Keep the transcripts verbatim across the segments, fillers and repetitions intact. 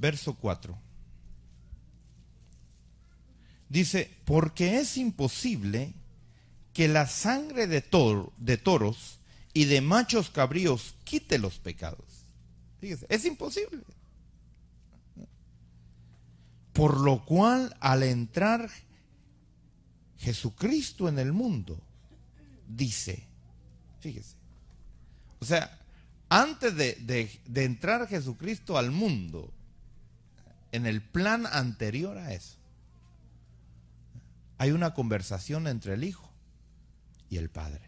verso cuatro. Dice, porque es imposible que la sangre de, toro, de toros y de machos cabríos quite los pecados. Fíjese, es imposible. Por lo cual, al entrar Jesucristo en el mundo, dice, fíjese, o sea, antes de, de, de entrar Jesucristo al mundo, en el plan anterior a eso, hay una conversación entre el Hijo y el Padre.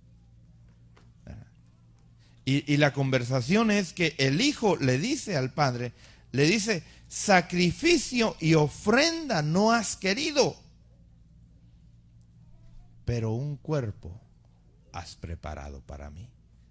Y, y la conversación es que el Hijo le dice al Padre, le dice, sacrificio y ofrenda no has querido, pero un cuerpo has preparado para mí.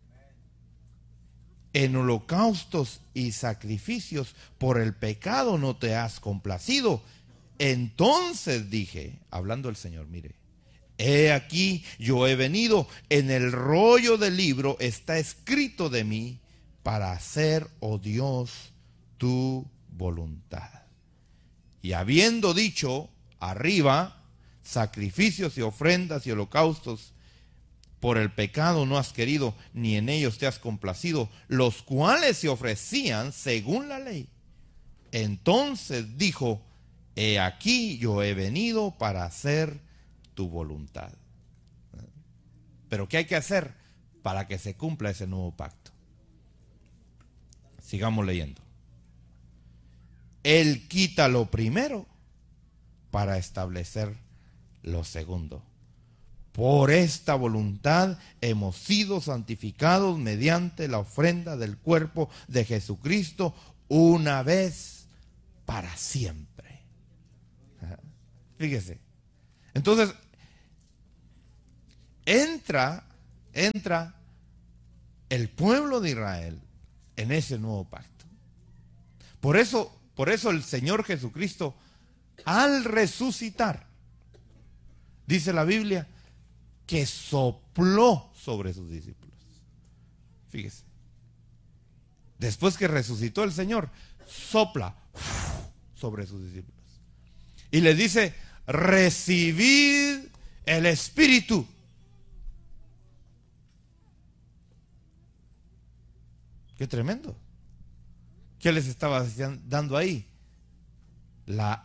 En holocaustos y sacrificios por el pecado no te has complacido. Entonces dije, hablando el Señor, mire, he aquí yo he venido, en el rollo del libro está escrito de mí para hacer, oh Dios, tu voluntad. Y habiendo dicho arriba, sacrificios y ofrendas y holocaustos por el pecado no has querido, ni en ellos te has complacido, los cuales se ofrecían según la ley. Entonces dijo, he aquí yo he venido para hacer tu voluntad. Pero ¿qué hay que hacer para que se cumpla ese nuevo pacto? Sigamos leyendo. Él quita lo primero para establecer lo segundo. Por esta voluntad hemos sido santificados mediante la ofrenda del cuerpo de Jesucristo una vez para siempre. Fíjese. Entonces, entra, entra el pueblo de Israel en ese nuevo pacto. Por eso, por eso el Señor Jesucristo, al resucitar, dice la Biblia, que sopló sobre sus discípulos. Fíjese. Después que resucitó el Señor, sopla sobre sus discípulos. Y les dice, recibid el Espíritu. Qué tremendo. ¿Qué les estaba dando ahí? La,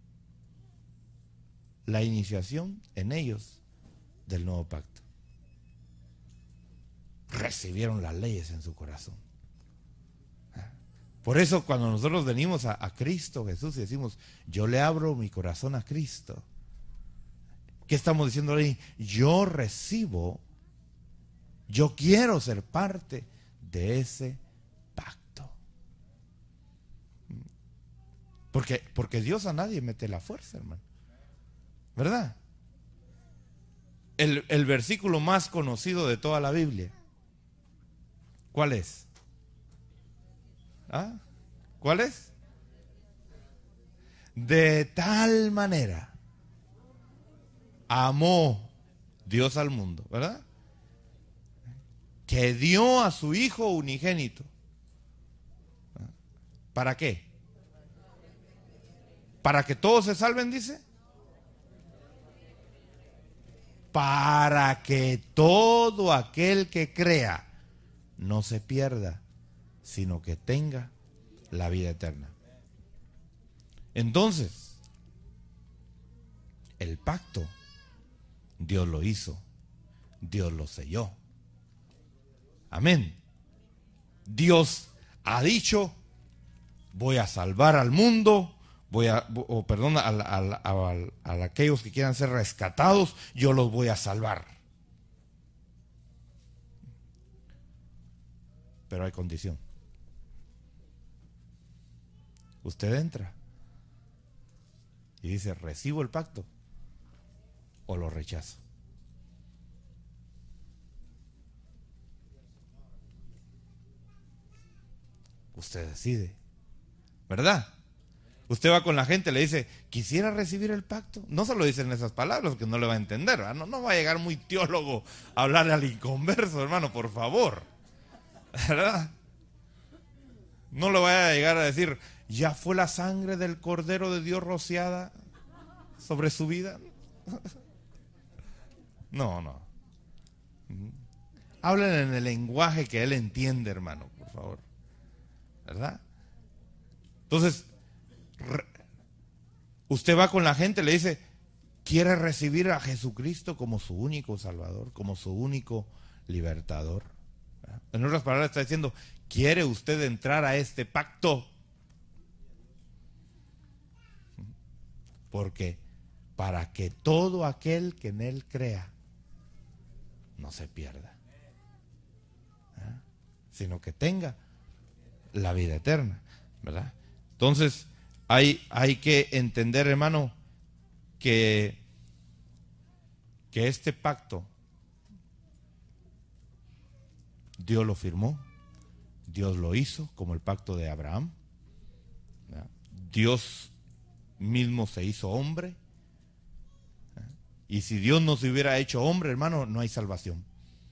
la iniciación en ellos del nuevo pacto. Recibieron las leyes en su corazón. Por eso cuando nosotros venimos a, a Cristo Jesús y decimos, yo le abro mi corazón a Cristo, ¿qué estamos diciendo ahí? Yo recibo, yo quiero ser parte de ese pacto. Porque, porque Dios a nadie mete la fuerza, hermano. ¿Verdad? El, el versículo más conocido de toda la Biblia, ¿cuál es? ¿Ah? ¿Cuál es? De tal manera amó Dios al mundo, ¿verdad? Que dio a su Hijo unigénito. ¿Para qué? ¿Para que todos se salven, dice? Para que todo aquel que crea no se pierda, sino que tenga la vida eterna. Entonces, el pacto, Dios lo hizo, Dios lo selló. Amén. Dios ha dicho, voy a salvar al mundo, voy a, o perdón, a, a, a, a, a aquellos que quieran ser rescatados, yo los voy a salvar. Pero hay condición. Usted entra y dice, ¿recibo el pacto o lo rechazo? Usted decide, ¿verdad? Usted va con la gente, le dice, ¿quisiera recibir el pacto? No se lo dicen esas palabras, que no le va a entender, ¿verdad? No, no va a llegar muy teólogo a hablarle al inconverso, hermano, por favor, ¿verdad? No le vaya a llegar a decir, ¿Ya fue la sangre del Cordero de Dios rociada sobre su vida? No, no. Hablen en el lenguaje que él entiende, hermano, por favor. ¿Verdad? Entonces, usted va con la gente, le dice, ¿quiere recibir a Jesucristo como su único Salvador, como su único libertador? ¿Verdad? En otras palabras está diciendo, ¿quiere usted entrar a este pacto? Porque para que todo aquel que en él crea no se pierda, ¿verdad? Sino que tenga la vida eterna, ¿verdad? Entonces hay, hay que entender, hermano, que, que este pacto Dios lo firmó, Dios lo hizo, como el pacto de Abraham, ¿verdad? Dios mismo se hizo hombre. Y si Dios no se hubiera hecho hombre, hermano, no hay salvación.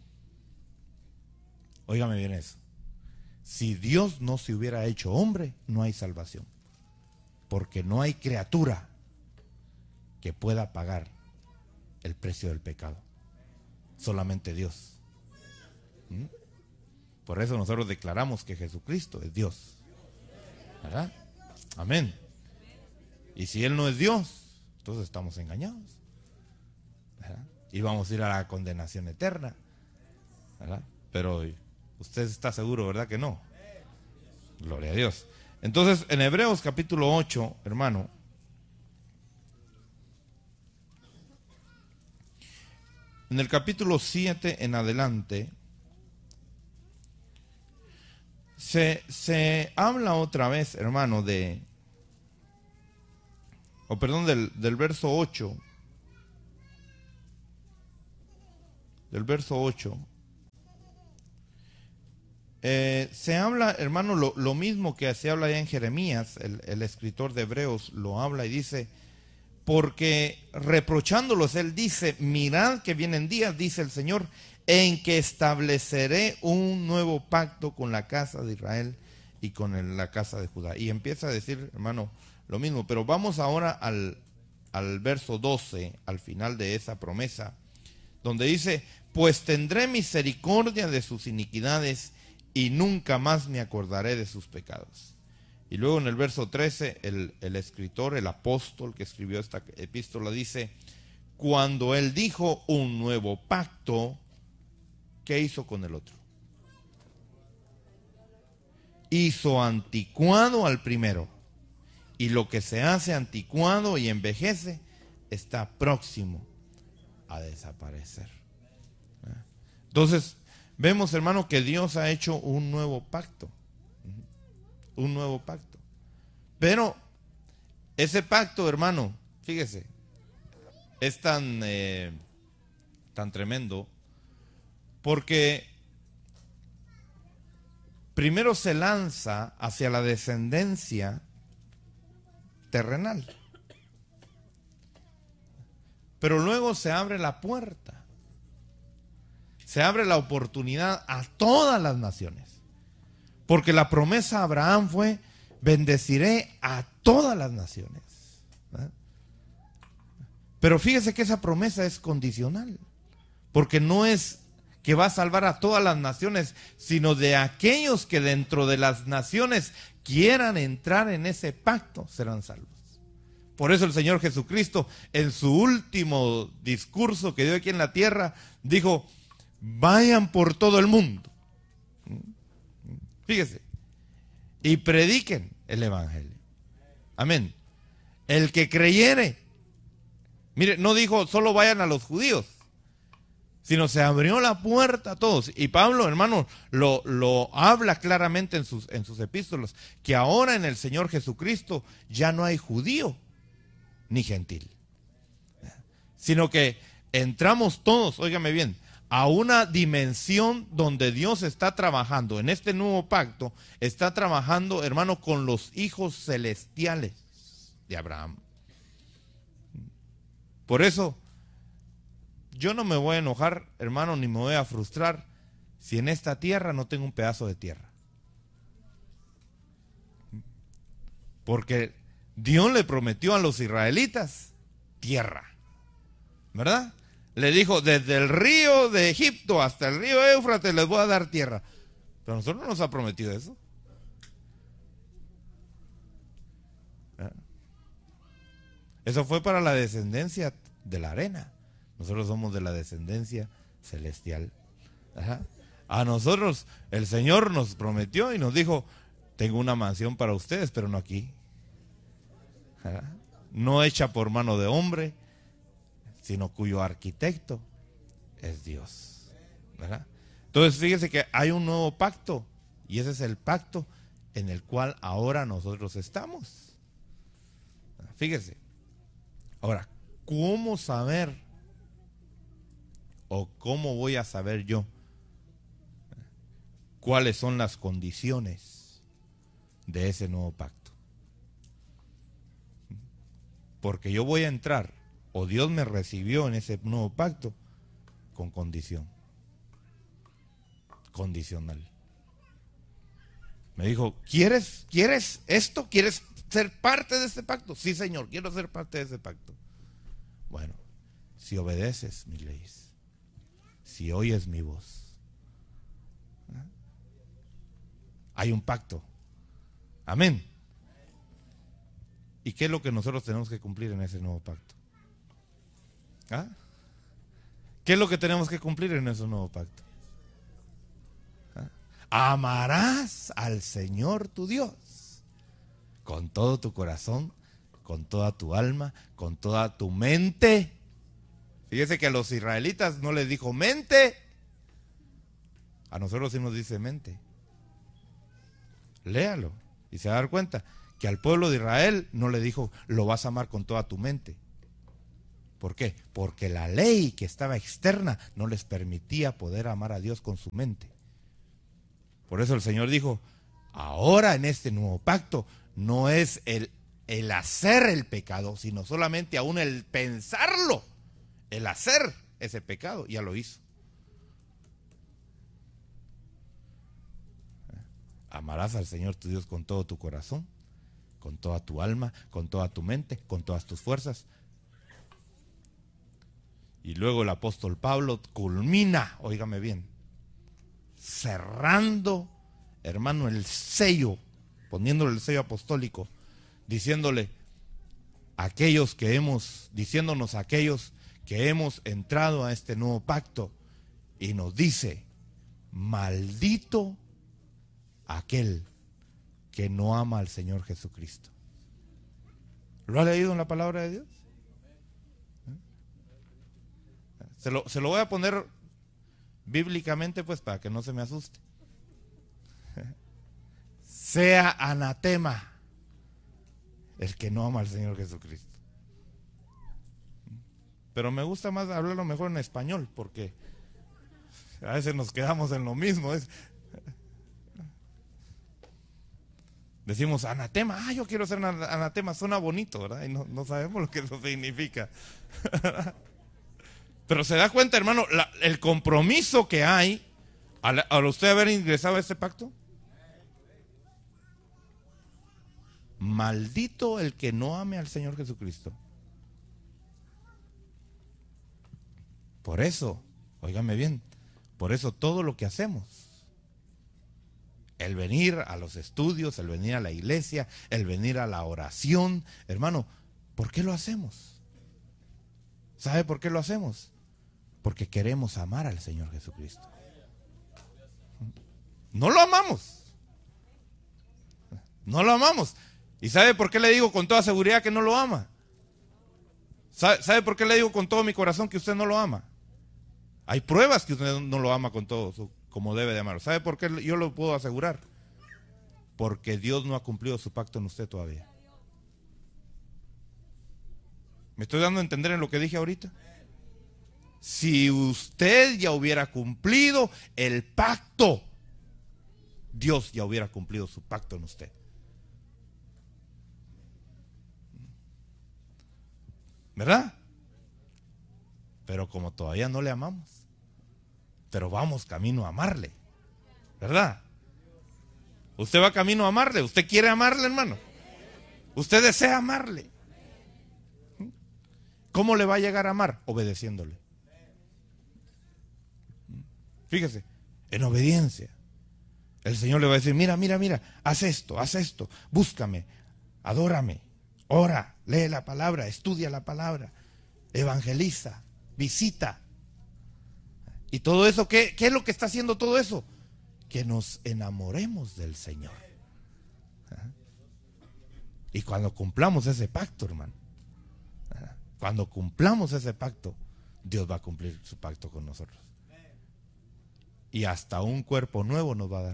Óigame bien eso. Si Dios no se hubiera hecho hombre, no hay salvación. Porque no hay criatura que pueda pagar el precio del pecado. Solamente Dios. ¿Mm? Por eso nosotros declaramos que Jesucristo es Dios. ¿Verdad? Amén. Y si Él no es Dios, entonces estamos engañados. ¿Verdad? Y vamos a ir a la condenación eterna, ¿verdad? Pero usted está seguro, ¿verdad que no? Gloria a Dios. Entonces, en Hebreos capítulo ocho, hermano, en el capítulo siete en adelante, se, se habla otra vez, hermano, de, o perdón, del, del verso ocho. Del verso ocho, eh, se habla, hermano, lo, lo mismo que se habla ya en Jeremías, el, el escritor de Hebreos lo habla y dice, porque reprochándolos, él dice, mirad que vienen días, dice el Señor, en que estableceré un nuevo pacto con la casa de Israel y con el, la casa de Judá. Y empieza a decir, hermano, lo mismo, pero vamos ahora al, al verso doce, al final de esa promesa, donde dice, pues tendré misericordia de sus iniquidades y nunca más me acordaré de sus pecados. Y luego en el verso trece, el, el escritor, el apóstol que escribió esta epístola dice, cuando él dijo un nuevo pacto, ¿qué hizo con el otro? Hizo anticuado al primero, y lo que se hace anticuado y envejece está próximo a desaparecer. Entonces, vemos, hermano, que Dios ha hecho un nuevo pacto. Un nuevo pacto. Pero ese pacto, hermano, fíjese, es tan, eh, tan tremendo, porque primero se lanza hacia la descendencia terrenal, pero luego se abre la puerta. Se abre la oportunidad a todas las naciones. Porque la promesa a Abraham fue, bendeciré a todas las naciones. ¿Verdad? Pero fíjese que esa promesa es condicional. Porque no es que va a salvar a todas las naciones, sino de aquellos que dentro de las naciones quieran entrar en ese pacto, serán salvos. Por eso el Señor Jesucristo, en su último discurso que dio aquí en la tierra, dijo, vayan por todo el mundo, fíjese, y prediquen el evangelio. Amén. El que creyere, mire, no dijo solo vayan a los judíos, sino se abrió la puerta a todos. Y Pablo, hermano, lo, lo habla claramente en sus, en sus epístolas, que ahora en el Señor Jesucristo ya no hay judío ni gentil, sino que entramos todos, óigame bien, a una dimensión donde Dios está trabajando, en este nuevo pacto, está trabajando, hermano, con los hijos celestiales de Abraham. Por eso, yo no me voy a enojar, hermano, ni me voy a frustrar si en esta tierra no tengo un pedazo de tierra. Porque Dios le prometió a los israelitas tierra, ¿verdad? Le dijo, desde el río de Egipto hasta el río Éufrates les voy a dar tierra. Pero a nosotros no nos ha prometido eso. ¿Eh? Eso fue para la descendencia de la arena. Nosotros somos de la descendencia celestial. Ajá. A nosotros el Señor nos prometió y nos dijo, tengo una mansión para ustedes, pero no aquí. Ajá. No hecha por mano de hombre, sino cuyo arquitecto es Dios. ¿Verdad? Entonces fíjese que hay un nuevo pacto, y ese es el pacto en el cual ahora nosotros estamos. Fíjese. Ahora, ¿cómo saber o cómo voy a saber yo cuáles son las condiciones de ese nuevo pacto? Porque yo voy a entrar, o Dios me recibió en ese nuevo pacto con condición. Condicional. Me dijo, ¿quieres, ¿quieres esto? ¿Quieres ser parte de este pacto? Sí, Señor, quiero ser parte de ese pacto. Bueno, si obedeces mis leyes, si oyes mi voz, ¿eh? Hay un pacto. Amén. ¿Y qué es lo que nosotros tenemos que cumplir en ese nuevo pacto? ¿Ah? ¿Qué es lo que tenemos que cumplir en ese nuevo pacto? ¿Ah? Amarás al Señor tu Dios con todo tu corazón, con toda tu alma, con toda tu mente. Fíjese que a los israelitas no les dijo mente, a nosotros sí nos dice mente. Léalo y se va a dar cuenta que al pueblo de Israel no le dijo lo vas a amar con toda tu mente. ¿Por qué? Porque la ley que estaba externa no les permitía poder amar a Dios con su mente. Por eso el Señor dijo, ahora en este nuevo pacto no es el, el hacer el pecado, sino solamente aún el pensarlo, el hacer ese pecado, ya lo hizo. Amarás al Señor tu Dios con todo tu corazón, con toda tu alma, con toda tu mente, con todas tus fuerzas. Y luego el apóstol Pablo culmina, óigame bien, cerrando, hermano, el sello, poniéndole el sello apostólico, diciéndole aquellos que hemos, diciéndonos aquellos que hemos entrado a este nuevo pacto, y nos dice, maldito aquel que no ama al Señor Jesucristo. ¿Lo ha leído en la palabra de Dios? Se lo, se lo voy a poner bíblicamente, pues, para que no se me asuste. Sea anatema el que no ama al Señor Jesucristo. Pero me gusta más hablarlo mejor en español, porque a veces nos quedamos en lo mismo. Es, decimos anatema, ah, yo quiero ser anatema, suena bonito, ¿verdad? Y no, no sabemos lo que eso significa. Pero se da cuenta, hermano, la, el compromiso que hay al, al usted haber ingresado a este pacto. Maldito el que no ame al Señor Jesucristo. Por eso, óigame bien, por eso todo lo que hacemos, el venir a los estudios, el venir a la iglesia, el venir a la oración, hermano, ¿por qué lo hacemos? ¿Sabe por qué lo hacemos? Porque queremos amar al Señor Jesucristo. No lo amamos. No lo amamos. ¿Y sabe por qué le digo con toda seguridad que no lo ama? ¿Sabe, sabe por qué le digo con todo mi corazón que usted no lo ama? Hay pruebas que usted no lo ama con todo su, como debe de amarlo. ¿Sabe por qué yo lo puedo asegurar? Porque Dios no ha cumplido su pacto en usted todavía. ¿Me estoy dando a entender en lo que dije ahorita? Si usted ya hubiera cumplido el pacto, Dios ya hubiera cumplido su pacto en usted. ¿Verdad? Pero como todavía no le amamos, pero vamos camino a amarle, ¿verdad? Usted va camino a amarle, usted quiere amarle, hermano. Usted desea amarle. ¿Cómo le va a llegar a amar? Obedeciéndole. Fíjese, en obediencia. El Señor le va a decir, mira, mira, mira, haz esto, haz esto, búscame, adórame, ora, lee la palabra, estudia la palabra, evangeliza, visita. Y todo eso, ¿qué, qué es lo que está haciendo todo eso? Que nos enamoremos del Señor. Y cuando cumplamos ese pacto, hermano, cuando cumplamos ese pacto, Dios va a cumplir su pacto con nosotros. Y hasta un cuerpo nuevo nos va a dar.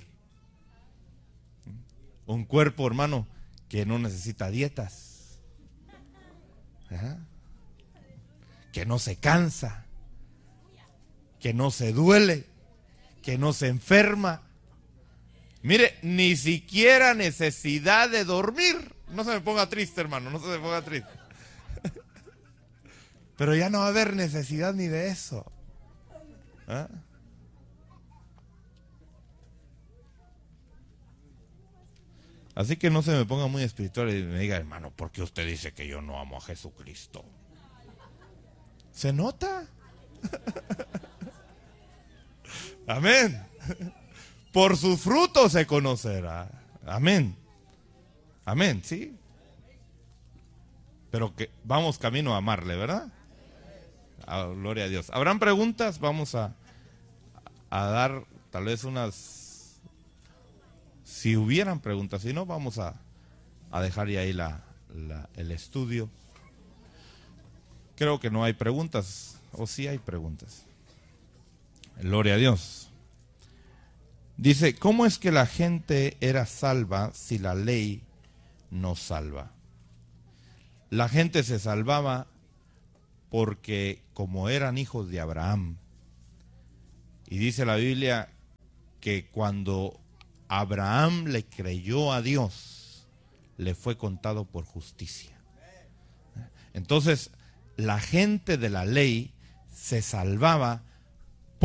Un cuerpo, hermano, que no necesita dietas. ¿Ah? Que no se cansa. Que no se duele. Que no se enferma. Mire, ni siquiera necesidad de dormir. No se me ponga triste, hermano, no se me ponga triste. Pero ya no va a haber necesidad ni de eso. ¿Ah? Así que no se me ponga muy espiritual y me diga, hermano, ¿por qué usted dice que yo no amo a Jesucristo? ¿Se nota? Amén. Por sus frutos se conocerá. Amén. Amén, sí. Pero que vamos camino a amarle, ¿verdad? Ah, gloria a Dios. ¿Habrán preguntas? Vamos a, a dar tal vez unas... Si hubieran preguntas, si no, vamos a, a dejar ya ahí la, la, el estudio. Creo que no hay preguntas, o sí hay preguntas. Gloria a Dios. Dice, ¿cómo es que la gente era salva si la ley no salva? La gente se salvaba porque como eran hijos de Abraham, y dice la Biblia que cuando Abraham le creyó a Dios, le fue contado por justicia. Entonces, la gente de la ley se salvaba